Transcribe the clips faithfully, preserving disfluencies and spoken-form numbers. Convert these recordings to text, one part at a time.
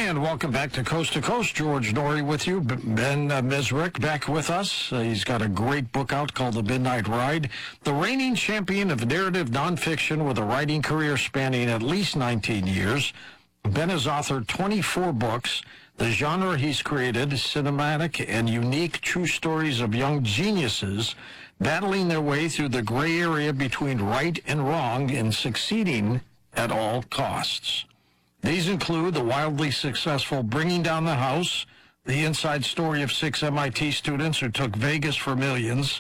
And welcome back to Coast to Coast. George Noory with you. Ben uh, Mesrick back with us. Uh, he's got a great book out called The Midnight Ride. The reigning champion of narrative nonfiction with a writing career spanning at least nineteen years. Ben has authored twenty-four books. The genre he's created is cinematic and unique true stories of young geniuses battling their way through the gray area between right and wrong and succeeding at all costs. These include the wildly successful Bringing Down the House, the inside story of six M I T students who took Vegas for millions.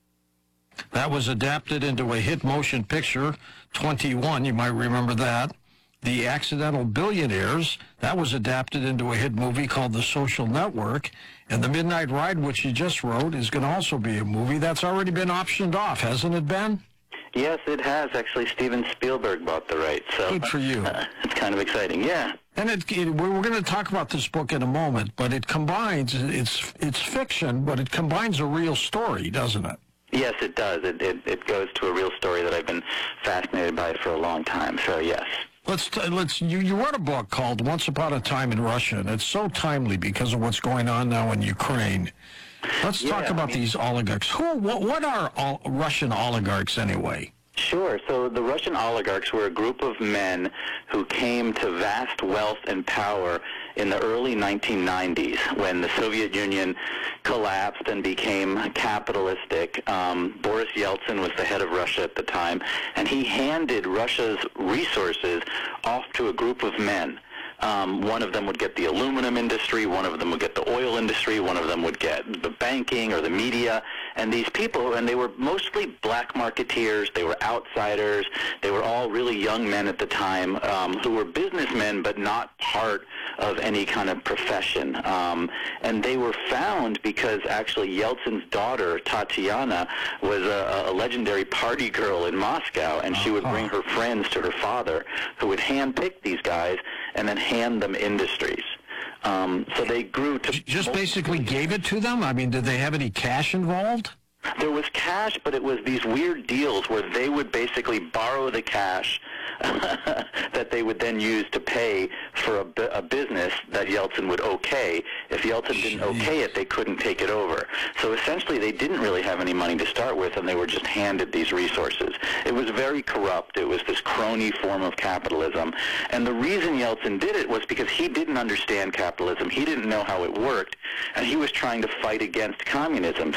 That was adapted into a hit motion picture, twenty-one, you might remember that. The Accidental Billionaires, that was adapted into a hit movie called The Social Network. And The Midnight Ride, which you just wrote, is going to also be a movie that's already been optioned off, hasn't it, Ben? Yes, it has. Actually, Steven Spielberg bought the rights. So good for you. Uh, it's kind of exciting, yeah. And it, it, we're going to talk about this book in a moment, but it combines, it's it's fiction, but it combines a real story, doesn't it? Yes, it does. It, it, it goes to a real story that I've been fascinated by for a long time, so yes. Let's t- let's you, you wrote a book called Once Upon a Time in Russia, and it's so timely because of what's going on now in Ukraine. Let's yeah, talk about I mean, these oligarchs. Who what, what are all Russian oligarchs anyway? Sure. So the Russian oligarchs were a group of men who came to vast wealth and power in the early nineteen nineties when the Soviet Union collapsed and became capitalistic. Um, Boris Yeltsin was the head of Russia at the time, and he handed Russia's resources off to a group of men. Um, one of them would get the aluminum industry, one of them would get the oil industry, one of them would get the banking or the media. And these people, and they were mostly black marketeers, they were outsiders, they were all really young men at the time um, who were businessmen but not part of any kind of profession. Um, and they were found because actually Yeltsin's daughter, Tatiana, was a, a legendary party girl in Moscow, and she would bring her friends to her father, who would handpick these guys and then hand them industries. Um, so they grew to... Just basically gave it to them? I mean, did they have any cash involved? There was cash, but it was these weird deals where they would basically borrow the cash that they would then use to pay for a, bu- a business that Yeltsin would okay. If Yeltsin didn't okay it, they couldn't take it over. So essentially, they didn't really have any money to start with, and they were just handed these resources. It was very corrupt. It was this crony form of capitalism. And the reason Yeltsin did it was because he didn't understand capitalism. He didn't know how it worked, and he was trying to fight against communism.